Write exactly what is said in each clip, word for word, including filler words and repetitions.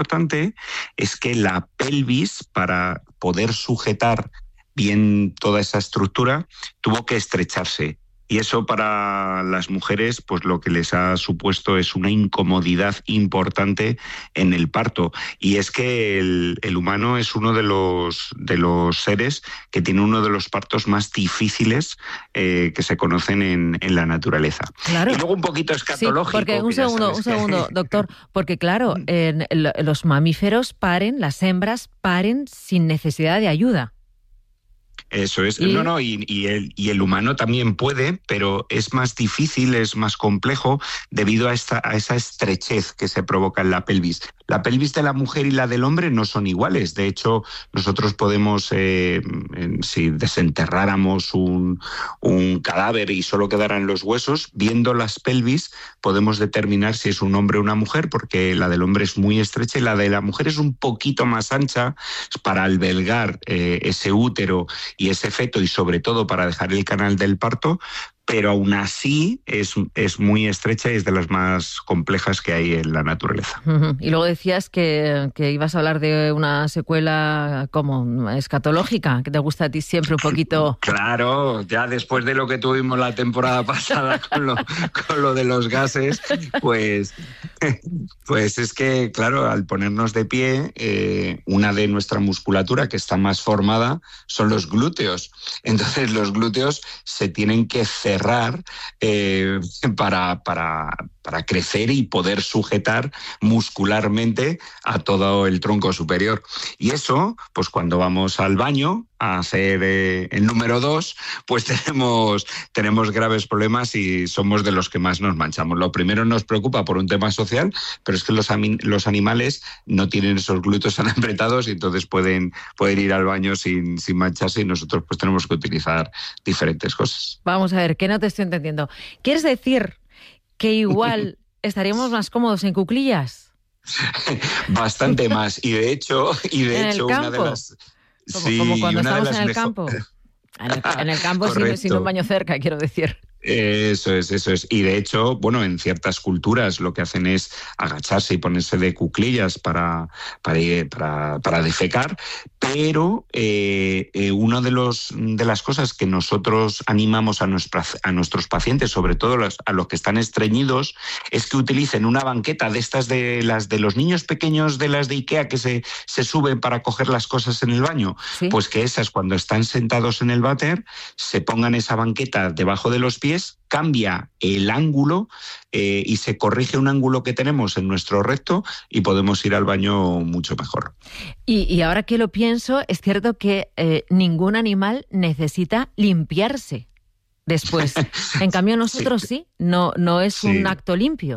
importante es que la pelvis, para poder sujetar bien toda esa estructura, tuvo que estrecharse. Y eso para las mujeres, pues lo que les ha supuesto es una incomodidad importante en el parto. Y es que el, el humano es uno de los, de los seres que tiene uno de los partos más difíciles eh, que se conocen en, en la naturaleza. Claro. Y luego un poquito escatológico. Sí, porque un segundo, un segundo, que... doctor, porque claro, en, en, los mamíferos paren, las hembras paren sin necesidad de ayuda. Eso es. ¿Y? No, no, y, y, el, y el humano también puede, pero es más difícil, es más complejo debido a, esta, a esa estrechez que se provoca en la pelvis. La pelvis de la mujer y la del hombre no son iguales. De hecho, nosotros podemos, eh, si desenterráramos un, un cadáver y solo quedaran los huesos, viendo las pelvis podemos determinar si es un hombre o una mujer, porque la del hombre es muy estrecha y la de la mujer es un poquito más ancha para albergar eh, ese útero y ese feto, y sobre todo para dejar el canal del parto, pero aún así es, es muy estrecha y es de las más complejas que hay en la naturaleza. Uh-huh. Y luego decías que, que ibas a hablar de una secuela como escatológica, que te gusta a ti siempre un poquito. Claro, ya después de lo que tuvimos la temporada pasada con lo, con lo de los gases, pues, pues es que, claro, al ponernos de pie, eh, una de nuestra musculatura que está más formada son los glúteos. Entonces los glúteos se tienen que cerrar eh, para, para, para crecer y poder sujetar muscularmente a todo el tronco superior. Y eso, pues cuando vamos al baño a hacer eh, el número dos, pues tenemos, tenemos graves problemas y somos de los que más nos manchamos. Lo primero nos preocupa por un tema social, pero es que los, los animales no tienen esos glúteos tan apretados y entonces pueden, pueden ir al baño sin, sin mancharse, y nosotros pues tenemos que utilizar diferentes cosas. Vamos a ver, que no te estoy entendiendo. ¿Quieres decir que igual estaríamos más cómodos en cuclillas? Bastante más. Y de hecho, y de ¿En hecho el una de las... Como, sí, como cuando estamos en el mejor... campo. En el, en el campo sin, sin un baño cerca, quiero decir. Eso es, eso es. Y de hecho, bueno, en ciertas culturas lo que hacen es agacharse y ponerse de cuclillas para, para, para, para defecar, pero eh, eh, una de, los, de las cosas que nosotros animamos a, nuestra, a nuestros pacientes, sobre todo los, a los que están estreñidos, es que utilicen una banqueta de estas de las de los niños pequeños, de las de Ikea, que se, se suben para coger las cosas en el baño. ¿Sí? Pues que esas, cuando están sentados en el váter, se pongan esa banqueta debajo de los pies, cambia el ángulo eh, y se corrige un ángulo que tenemos en nuestro recto y podemos ir al baño mucho mejor. Y, y ahora que lo pienso, es cierto que eh, ningún animal necesita limpiarse después. En cambio nosotros sí, sí. No, no es sí. un acto limpio.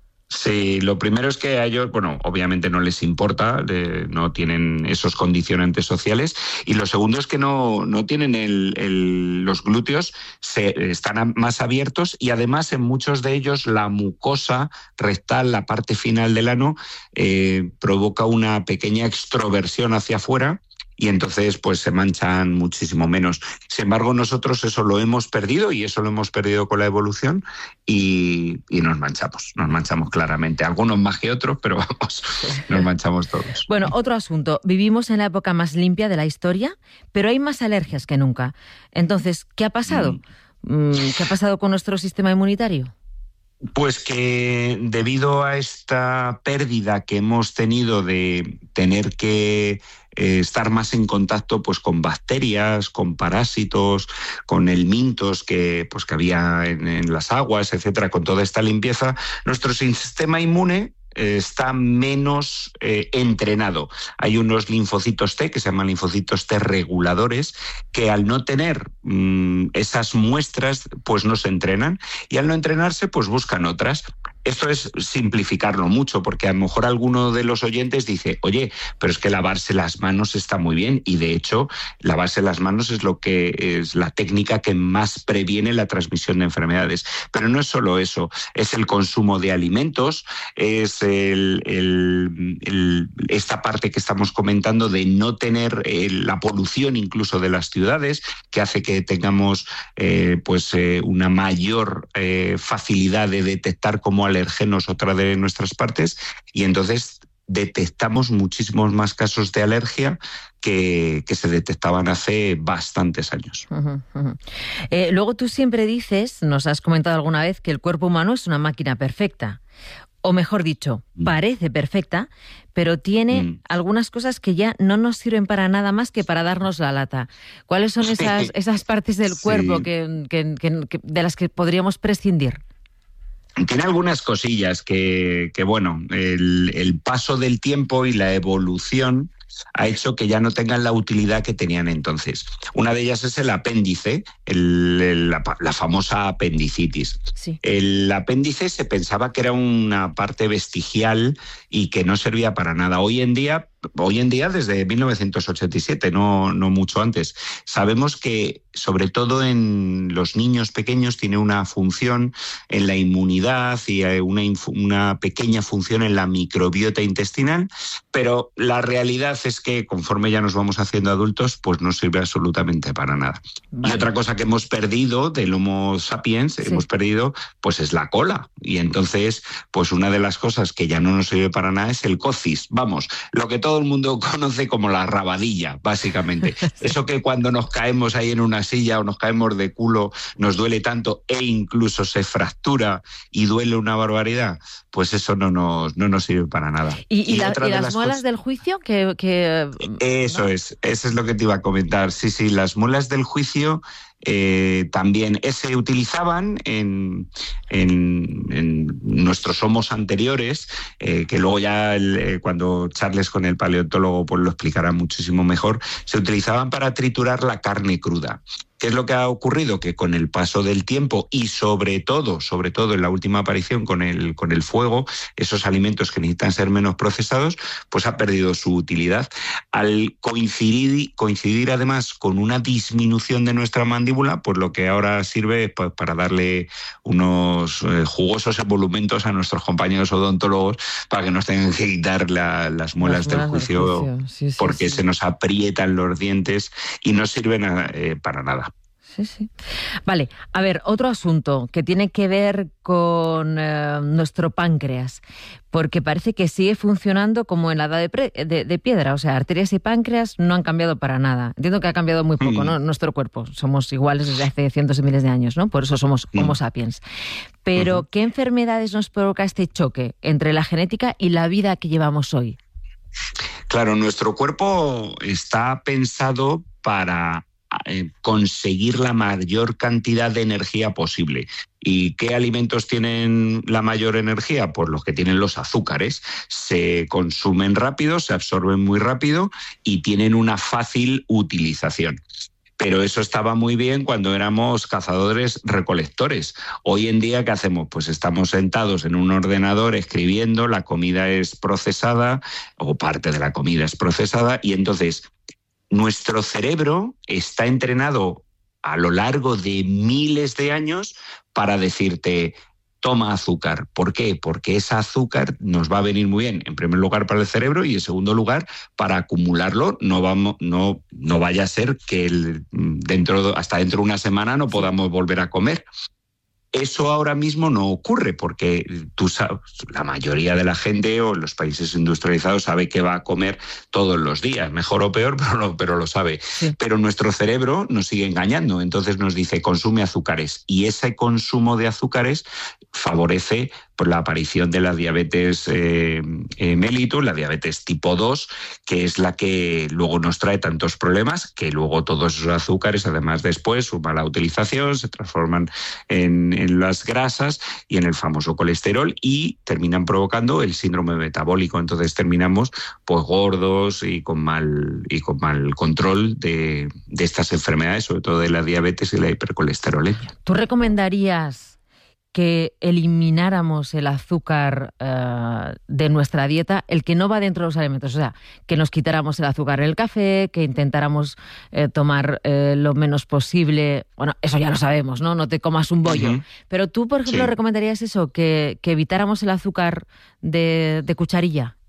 Sí, lo primero es que a ellos, bueno, obviamente no les importa, de, no tienen esos condicionantes sociales, y lo segundo es que no, no tienen el, el, los glúteos, se, están más abiertos, y además en muchos de ellos la mucosa rectal, la parte final del ano, eh, provoca una pequeña extroversión hacia afuera, y entonces pues se manchan muchísimo menos. Sin embargo, nosotros eso lo hemos perdido, y eso lo hemos perdido con la evolución, y, y nos manchamos, nos manchamos claramente. Algunos más que otros, pero vamos, nos manchamos todos. Bueno, otro asunto. Vivimos en la época más limpia de la historia, pero hay más alergias que nunca. Entonces, ¿qué ha pasado? Mm. ¿Qué ha pasado con nuestro sistema inmunitario? Pues que debido a esta pérdida que hemos tenido de tener que eh, estar más en contacto pues con bacterias, con parásitos, con helmintos que, pues, que había en, en las aguas, etcétera, con toda esta limpieza, nuestro sistema inmune está menos eh, entrenado. Hay unos linfocitos T, que se llaman linfocitos T reguladores, que al no tener mmm, esas muestras, pues no se entrenan, y al no entrenarse, pues buscan otras. Esto es simplificarlo mucho, porque a lo mejor alguno de los oyentes dice, oye, pero es que lavarse las manos está muy bien, y de hecho, lavarse las manos es lo que es la técnica que más previene la transmisión de enfermedades. Pero no es solo eso, es el consumo de alimentos, es el, el, el, esta parte que estamos comentando de no tener eh, la polución incluso de las ciudades, que hace que tengamos eh, pues eh, una mayor eh, facilidad de detectar como alergenos otra de nuestras partes, y entonces detectamos muchísimos más casos de alergia que, que se detectaban hace bastantes años. Uh-huh, uh-huh. Eh, luego tú siempre dices, nos has comentado alguna vez, que el cuerpo humano es una máquina perfecta. O mejor dicho, mm. parece perfecta, pero tiene mm. algunas cosas que ya no nos sirven para nada más que para darnos la lata. ¿Cuáles son esas, esas partes del sí. cuerpo que, que, que, que, de las que podríamos prescindir? Tiene algunas cosillas que, que bueno, el, el paso del tiempo y la evolución ha hecho que ya no tengan la utilidad que tenían entonces. Una de ellas es el apéndice, el, el, la, la famosa apendicitis. Sí. El apéndice se pensaba que era una parte vestigial y que no servía para nada. Hoy en día, hoy en día desde mil novecientos ochenta y siete, no, no mucho antes, sabemos que sobre todo en los niños pequeños tiene una función en la inmunidad y una, una pequeña función en la microbiota intestinal, pero la realidad es que conforme ya nos vamos haciendo adultos, pues no sirve absolutamente para nada. Vale. Y otra cosa que hemos perdido del Homo sapiens, sí. hemos perdido, pues es la cola. Y entonces, pues una de las cosas que ya no nos sirve para nada es el cocis. Vamos, lo que todo el mundo conoce como la rabadilla, básicamente. Sí. Eso que cuando nos caemos ahí en una silla o nos caemos de culo nos duele tanto e incluso se fractura y duele una barbaridad, pues eso no nos, no nos sirve para nada. ¿Y, y, y, la, y las, las muelas cosas... del juicio? que, que Eso ¿no? es, eso es lo que te iba a comentar. Sí, sí, las muelas del juicio eh, también eh, se utilizaban en, en, en nuestros homos anteriores, eh, que luego ya el, eh, cuando charles con el paleontólogo pues lo explicará muchísimo mejor, se utilizaban para triturar la carne cruda. ¿Qué es lo que ha ocurrido? Que con el paso del tiempo y sobre todo, sobre todo en la última aparición con el, con el fuego, esos alimentos que necesitan ser menos procesados, pues ha perdido su utilidad. Al coincidir, coincidir además con una disminución de nuestra mandíbula, pues lo que ahora sirve es pues, para darle unos eh, jugosos emolumentos a nuestros compañeros odontólogos para que nos tengan que quitar la, las muelas las del juicio, juicio. Sí, sí, porque sí. se nos aprietan los dientes y no sirven a, eh, para nada. Sí, sí. Vale, a ver, otro asunto que tiene que ver con eh, nuestro páncreas, porque parece que sigue funcionando como en la edad de, pre, de, de piedra, o sea, arterias y páncreas no han cambiado para nada. Entiendo que ha cambiado muy poco, mm. ¿no? Nuestro cuerpo, somos iguales desde hace cientos de miles de años, ¿no? Por eso somos mm. Homo sapiens. Pero, uh-huh. ¿qué enfermedades nos provoca este choque entre la genética y la vida que llevamos hoy? Claro, nuestro cuerpo está pensado para conseguir la mayor cantidad de energía posible. ¿Y qué alimentos tienen la mayor energía? Pues los que tienen los azúcares. Se consumen rápido, se absorben muy rápido y tienen una fácil utilización. Pero eso estaba muy bien cuando éramos cazadores-recolectores. Hoy en día, ¿qué hacemos? Pues estamos sentados en un ordenador escribiendo, la comida es procesada, o parte de la comida es procesada, y entonces nuestro cerebro está entrenado a lo largo de miles de años para decirte, toma azúcar. ¿Por qué? Porque ese azúcar nos va a venir muy bien, en primer lugar para el cerebro y en segundo lugar para acumularlo. No, vamos, no, no vaya a ser que el, dentro, hasta dentro de una semana no podamos volver a comer. Eso ahora mismo no ocurre porque tú sabes, la mayoría de la gente o los países industrializados sabe que va a comer todos los días, mejor o peor, pero lo, pero lo sabe. Sí. Pero nuestro cerebro nos sigue engañando, entonces nos dice consume azúcares y ese consumo de azúcares favorece pues, la aparición de la diabetes eh, eh, mellitus, la diabetes tipo dos, que es la que luego nos trae tantos problemas, que luego todos esos azúcares, además después, su mala utilización, se transforman en, en las grasas y en el famoso colesterol y terminan provocando el síndrome metabólico. Entonces terminamos pues gordos y con mal, y con mal control de, de estas enfermedades, sobre todo de la diabetes y la hipercolesterolemia. ¿Tú recomendarías que elimináramos el azúcar uh, de nuestra dieta, el que no va dentro de los alimentos? O sea, que nos quitáramos el azúcar en el café, que intentáramos eh, tomar eh, lo menos posible. Bueno, eso ya lo sabemos, ¿no? No te comas un bollo. Uh-huh. Pero tú, por ejemplo, sí. ¿recomendarías eso? Que, que evitáramos el azúcar de, de cucharilla.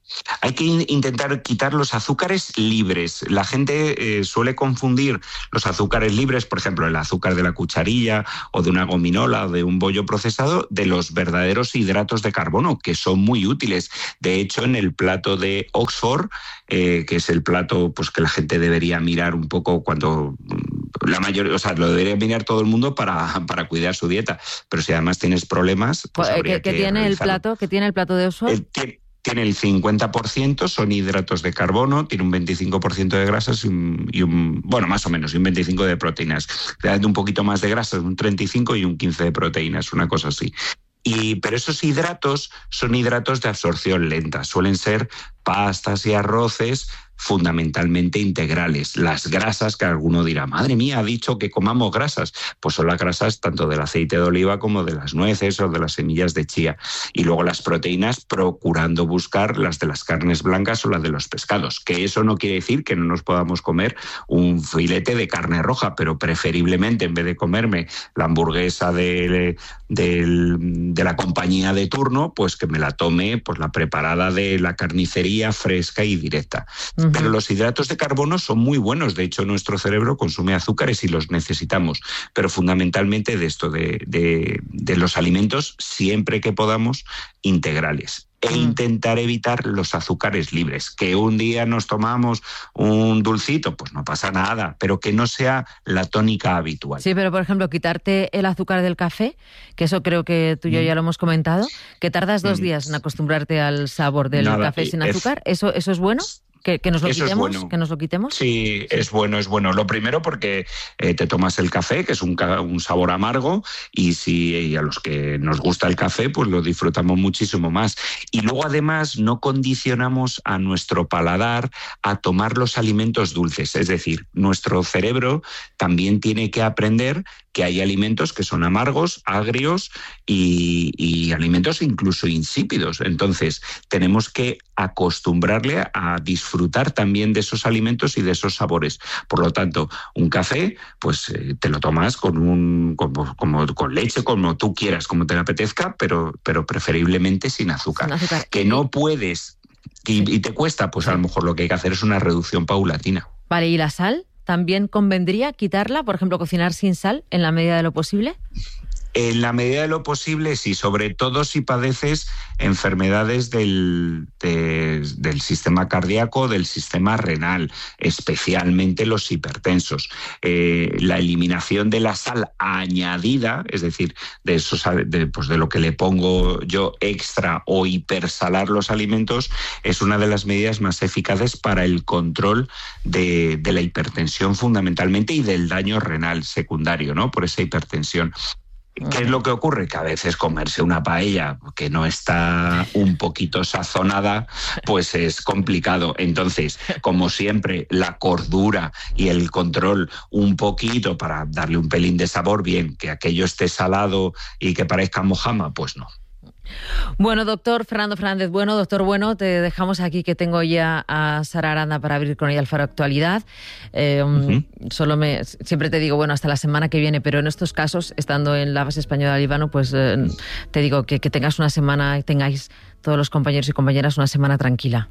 Hay que in- intentar quitar los azúcares libres. La gente eh, suele confundir los azúcares libres, por ejemplo, el azúcar de la cucharilla o de una gominola o de un bollo procesado, de los verdaderos hidratos de carbono, que son muy útiles. De hecho, en el plato de Oxford, eh, que es el plato pues, que la gente debería mirar un poco cuando... La mayoría, o sea, lo debería mirar todo el mundo para, para cuidar su dieta. Pero si además tienes problemas, pues habría ¿Qué, qué que tiene el realizarlo. plato? ¿Qué tiene el plato de Oxford? El, tiene, tiene el cincuenta por ciento, son hidratos de carbono, tiene un veinticinco por ciento de grasas y un, y un bueno, más o menos, y un veinticinco por ciento de proteínas. Te da un poquito más de grasas, un treinta y cinco por ciento y un quince por ciento de proteínas, una cosa así. Y, pero esos hidratos son hidratos de absorción lenta, suelen ser pastas y arroces fundamentalmente integrales. Las grasas, que alguno dirá, madre mía, ha dicho que comamos grasas, pues son las grasas tanto del aceite de oliva como de las nueces o de las semillas de chía. Y luego las proteínas, procurando buscar las de las carnes blancas o las de los pescados, que eso no quiere decir que no nos podamos comer un filete de carne roja, pero preferiblemente en vez de comerme la hamburguesa de, de, de la compañía de turno, pues que me la tome pues la preparada de la carnicería fresca y directa. Uh-huh. Pero los hidratos de carbono son muy buenos. De hecho, nuestro cerebro consume azúcares y los necesitamos. Pero fundamentalmente de esto, de, de, de los alimentos, siempre que podamos, integrales. E intentar evitar los azúcares libres. Que un día nos tomamos un dulcito, pues no pasa nada, pero que no sea la tónica habitual. Sí, pero por ejemplo, quitarte el azúcar del café, que eso creo que tú y yo ya lo hemos comentado, que tardas dos días en acostumbrarte al sabor del Nada, café sin azúcar, es... ¿eso, eso es bueno? ¿Que, que nos lo Eso quitemos? Es bueno. ¿Que nos lo quitemos? Sí, es bueno, es bueno. Lo primero porque eh, te tomas el café, que es un, un sabor amargo, y si y a los que nos gusta el café, pues lo disfrutamos muchísimo más. Y luego además no condicionamos a nuestro paladar a tomar los alimentos dulces. Es decir, nuestro cerebro también tiene que aprender que hay alimentos que son amargos, agrios y, y alimentos incluso insípidos. Entonces, tenemos que acostumbrarle a disfrutar también de esos alimentos y de esos sabores. Por lo tanto, un café, pues eh, te lo tomas con un como, como con leche, como tú quieras, como te apetezca, pero, pero preferiblemente sin azúcar. Sin azúcar. Que no puedes y, sí. y te cuesta, pues a lo mejor lo que hay que hacer es una reducción paulatina. Vale, ¿y la sal? ¿También convendría quitarla? Por ejemplo, cocinar sin sal en la medida de lo posible. En la medida de lo posible, sí, sobre todo si padeces enfermedades del, de, del sistema cardíaco, del sistema renal, especialmente los hipertensos. Eh, la eliminación de la sal añadida, es decir, de, esos, de, pues de lo que le pongo yo extra o hipersalar los alimentos, es una de las medidas más eficaces para el control de, de la hipertensión fundamentalmente y del daño renal secundario, ¿no? Por esa hipertensión. ¿Qué es lo que ocurre? Que a veces comerse una paella que no está un poquito sazonada, pues es complicado. Entonces, como siempre, la cordura y el control un poquito para darle un pelín de sabor, bien, que aquello esté salado y que parezca mojama, pues no. Bueno, doctor Fernando Fernández Bueno, doctor Bueno, te dejamos aquí, que tengo ya a Sara Aranda para abrir con ella el Faro Actualidad. Eh, uh-huh. Solo me, siempre te digo, bueno, hasta la semana que viene, pero en estos casos, estando en la base española de Líbano, pues eh, te digo que, que tengas una semana, tengáis todos los compañeros y compañeras una semana tranquila.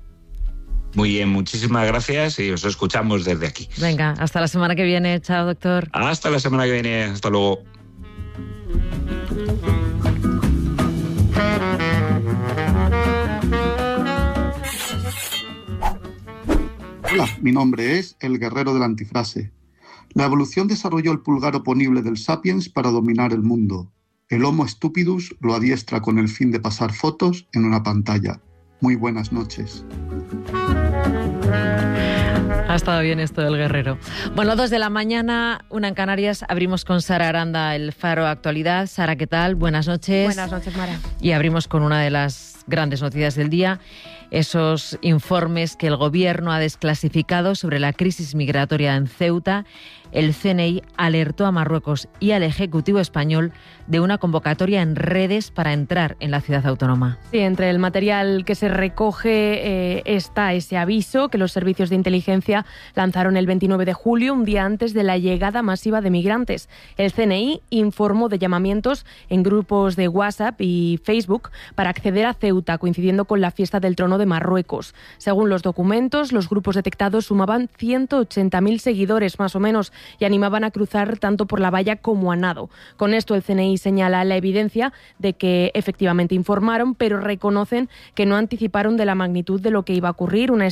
Muy bien, muchísimas gracias y os escuchamos desde aquí. Venga, hasta la semana que viene. Chao, doctor. Hasta la semana que viene. Hasta luego. Hola, mi nombre es el guerrero de la antifrase. La evolución desarrolló el pulgar oponible del Sapiens para dominar el mundo. El Homo stupidus lo adiestra con el fin de pasar fotos en una pantalla. Muy buenas noches. Ha estado bien esto del guerrero. Bueno, dos de la mañana, una en Canarias. Abrimos con Sara Aranda el Faro Actualidad. Sara, ¿qué tal? Buenas noches. Buenas noches, Mara. Y abrimos con una de las grandes noticias del día. Esos informes que el Gobierno ha desclasificado sobre la crisis migratoria en Ceuta. El C N I alertó a Marruecos y al Ejecutivo español de una convocatoria en redes para entrar en la ciudad autónoma. Sí, entre el material que se recoge eh, está ese aviso que los servicios de inteligencia lanzaron el veintinueve de julio, un día antes de la llegada masiva de migrantes. El C N I informó de llamamientos en grupos de WhatsApp y Facebook para acceder a Ceuta, coincidiendo con la fiesta del Trono gobierno de Marruecos. Según los documentos, los grupos detectados sumaban ciento ochenta mil seguidores más o menos y animaban a cruzar tanto por la valla como a nado. Con esto el C N I señala la evidencia de que efectivamente informaron, pero reconocen que no anticiparon de la magnitud de lo que iba a ocurrir, una